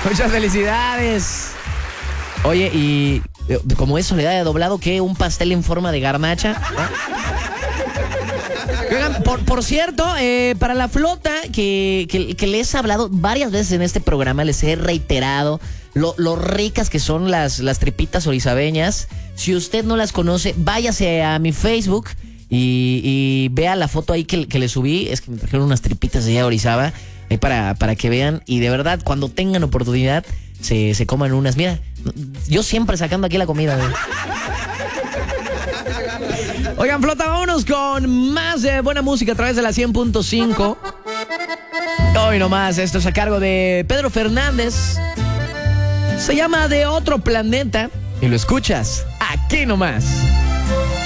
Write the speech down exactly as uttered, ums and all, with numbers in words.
Muchas felicidades. Oye, y como es Soledad de Doblado, ¿qué? ¿Un pastel en forma de garnacha? Oigan, por, por cierto, eh, para la flota que, que, que les he hablado varias veces en este programa, les he reiterado lo, lo ricas que son las, las tripitas orizabeñas. Si usted no las conoce, váyase a mi Facebook y, y vea la foto ahí que, que le subí. Es que me trajeron unas tripitas de allá de Orizaba, ahí para, para que vean. Y de verdad, cuando tengan oportunidad, se, se coman unas. Mira, yo siempre sacando aquí la comida, güey. Oigan, flota, vámonos con más de buena música a través de la cien punto cinco. Hoy nomás, esto es a cargo de Pedro Fernández. Se llama De Otro Planeta y lo escuchas aquí nomás.